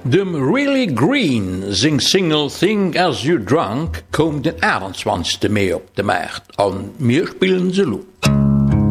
Dem Really Green sing Single Thing As You Drunk kom den 21. Mei op de Markt an mir spielen se lo.